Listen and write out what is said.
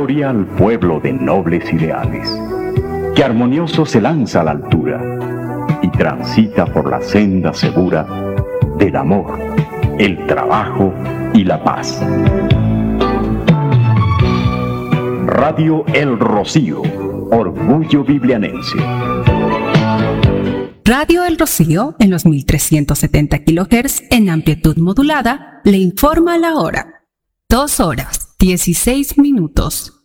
gloria al pueblo de nobles ideales, que armonioso se lanza a la altura y transita por la senda segura del amor, el trabajo y la paz. Radio El Rocío, orgullo biblianense. Radio El Rocío, en los 1370 kHz en amplitud modulada, le informa la hora. 2 horas, 16 minutos.